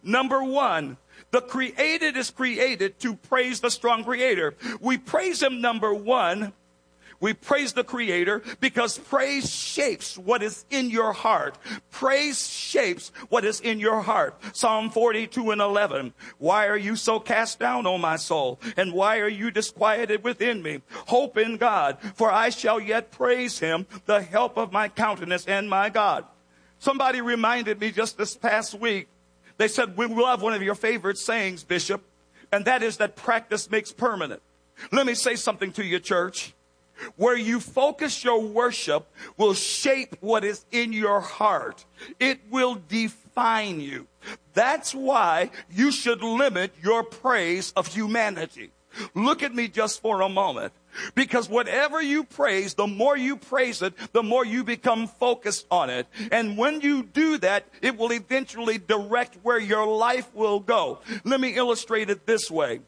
Number one, the created is created to praise the strong creator. We praise him, number one. We praise the creator because praise shapes what is in your heart. Praise shapes what is in your heart. Psalm 42:11. Why are you so cast down, O my soul? And why are you disquieted within me? Hope in God, for I shall yet praise him, the help of my countenance and my God. Somebody reminded me just this past week. They said, we love one of your favorite sayings, Bishop, and that is that practice makes permanent. Let me say something to you, church. Where you focus your worship will shape what is in your heart. It will define you. That's why you should limit your praise of humanity. Look at me just for a moment. Because whatever you praise, the more you praise it, the more you become focused on it. And when you do that, it will eventually direct where your life will go. Let me illustrate it this way.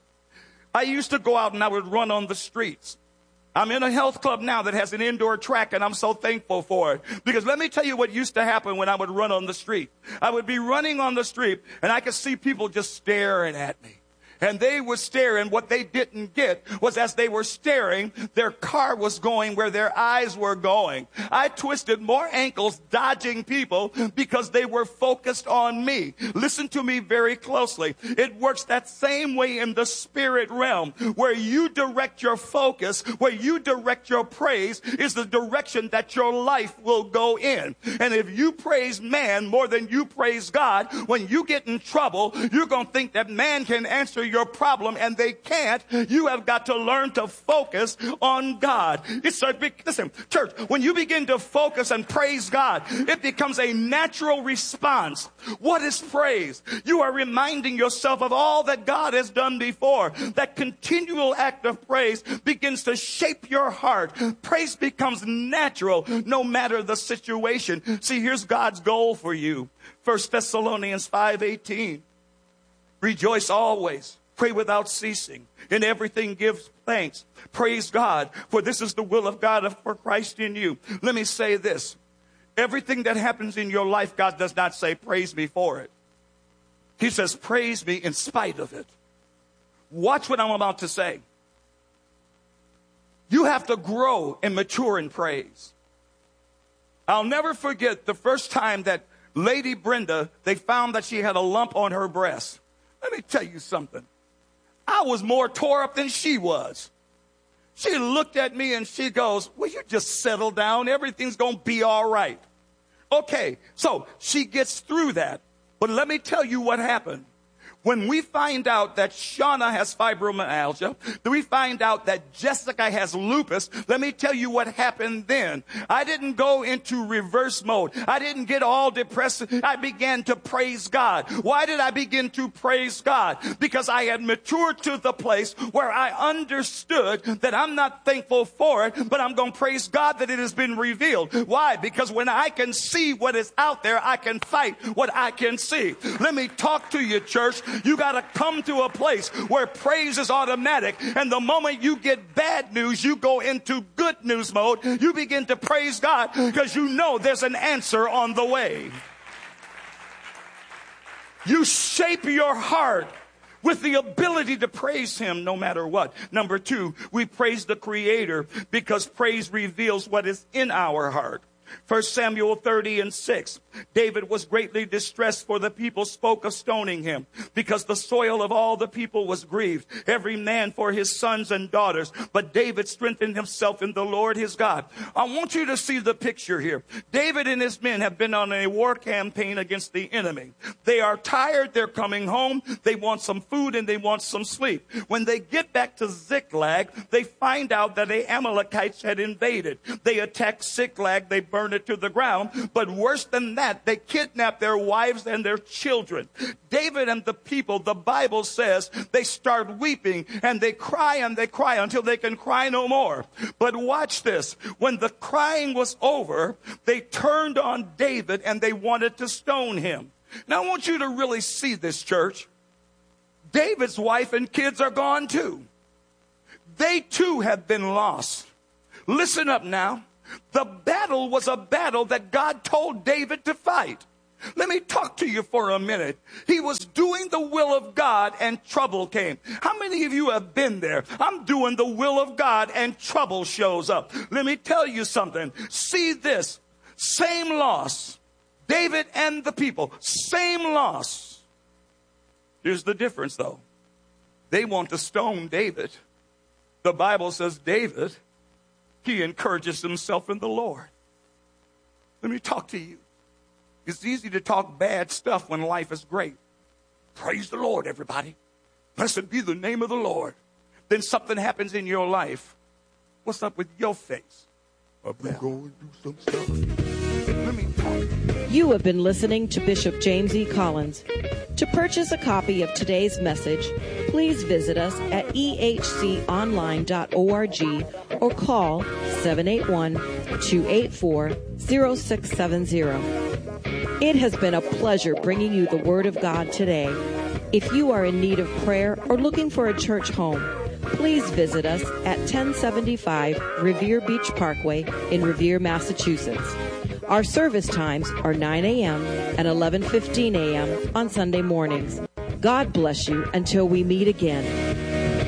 I used to go out and I would run on the streets. I'm in a health club now that has an indoor track, and I'm so thankful for it. Because let me tell you what used to happen when I would run on the street. I would be running on the street, and I could see people just staring at me. And they would stare, and what they didn't get was as they were staring, their car was going where their eyes were going. I twisted more ankles dodging people because they were focused on me. Listen to me very closely. It works that same way in the spirit realm, where you direct your focus, where you direct your praise is the direction that your life will go in. And if you praise man more than you praise God, when you get in trouble, you're going to think that man can answer your problem, and they can't. You have got to learn to focus on God. Listen, church, when you begin to focus and praise God, it becomes a natural response. What is praise? You are reminding yourself of all that God has done before. That continual act of praise begins to shape your heart. Praise becomes natural no matter the situation. See, here's God's goal for you. 1 Thessalonians 5:18. Rejoice always. Pray without ceasing. In everything give thanks. Praise God, for this is the will of God for Christ in you. Let me say this. Everything that happens in your life, God does not say, praise me for it. He says, praise me in spite of it. Watch what I'm about to say. You have to grow and mature in praise. I'll never forget the first time that Lady Brenda, they found that she had a lump on her breast. Let me tell you something. I was more tore up than she was. She looked at me and she goes, well, you just settle down. Everything's going to be all right. Okay, so she gets through that. But let me tell you what happened. When we find out that Shauna has fibromyalgia, we find out that Jessica has lupus, let me tell you what happened then. I didn't go into reverse mode. I didn't get all depressed. I began to praise God. Why did I begin to praise God? Because I had matured to the place where I understood that I'm not thankful for it, but I'm going to praise God that it has been revealed. Why? Because when I can see what is out there, I can fight what I can see. Let me talk to you, church. You got to come to a place where praise is automatic. And the moment you get bad news, you go into good news mode. You begin to praise God because you know there's an answer on the way. You shape your heart with the ability to praise him no matter what. Number two, we praise the Creator because praise reveals what is in our heart. 1 Samuel 30:6. David was greatly distressed, for the people spoke of stoning him, because the soil of all the people was grieved, every man for his sons and daughters. But David strengthened himself in the Lord his God. I want you to see the picture here. David and his men have been on a war campaign against the enemy. They are tired. They're coming home. They want some food and they want some sleep. When they get back to Ziklag, they find out that the Amalekites had invaded. They attacked Ziklag. They burned it to the ground. But worse than that, they kidnapped their wives and their children. David and the people, the Bible says, they start weeping and they cry until they can cry no more. But watch this. When the crying was over, they turned on David and they wanted to stone him. Now I want you to really see this, church. David's wife and kids are gone too. They too have been lost. Listen up now. The battle was a battle that God told David to fight. Let me talk to you for a minute. He was doing the will of God and trouble came. How many of you have been there? I'm doing the will of God and trouble shows up. Let me tell you something. See this. Same loss. David and the people. Same loss. Here's the difference though. They want to stone David. The Bible says David, he encourages himself in the Lord. Let me talk to you. It's easy to talk bad stuff when life is great. Praise the Lord, everybody. Blessed be the name of the Lord. Then something happens in your life. What's up with your face? I've been going through some stuff. Let me talk. You have been listening to Bishop James E. Collins. To purchase a copy of today's message, please visit us at ehconline.org or call 781-284-0670. It has been a pleasure bringing you the Word of God today. If you are in need of prayer or looking for a church home, please visit us at 1075 Revere Beach Parkway in Revere, Massachusetts. Our service times are 9 a.m. and 11:15 a.m. on Sunday mornings. God bless you until we meet again.